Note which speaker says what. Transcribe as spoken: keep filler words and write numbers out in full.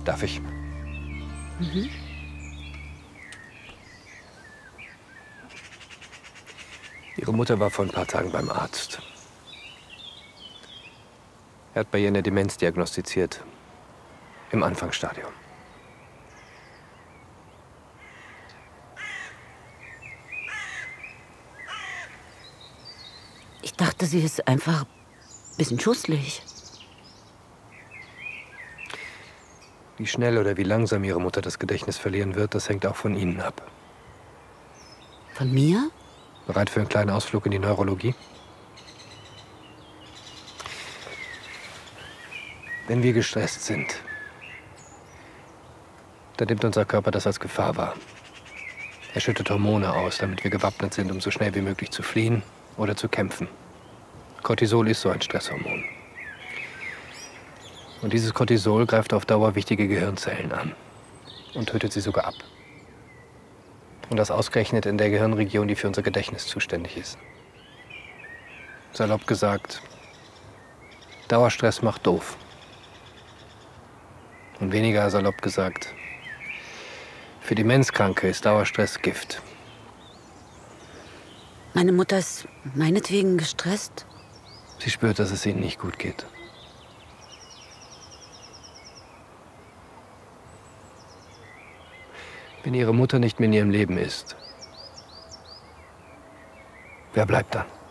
Speaker 1: Darf ich?
Speaker 2: Mhm.
Speaker 1: Ihre Mutter war vor ein paar Tagen beim Arzt. Er hat bei ihr eine Demenz diagnostiziert. Im Anfangsstadium.
Speaker 2: Ich dachte, sie ist einfach ein bisschen schusslich.
Speaker 1: Wie schnell oder wie langsam Ihre Mutter das Gedächtnis verlieren wird, das hängt auch von Ihnen ab.
Speaker 2: Von mir?
Speaker 1: Bereit für einen kleinen Ausflug in die Neurologie? Wenn wir gestresst sind, dann nimmt unser Körper das als Gefahr wahr. Er schüttet Hormone aus, damit wir gewappnet sind, um so schnell wie möglich zu fliehen oder zu kämpfen. Cortisol ist so ein Stresshormon. Und dieses Cortisol greift auf Dauer wichtige Gehirnzellen an und tötet sie sogar ab. Und das ausgerechnet in der Gehirnregion, die für unser Gedächtnis zuständig ist. Salopp gesagt, Dauerstress macht doof. Und weniger salopp gesagt, für Demenzkranke ist Dauerstress Gift.
Speaker 2: Meine Mutter ist meinetwegen gestresst?
Speaker 1: Sie spürt, dass es ihnen nicht gut geht. Wenn ihre Mutter nicht mehr in ihrem Leben ist, wer bleibt dann?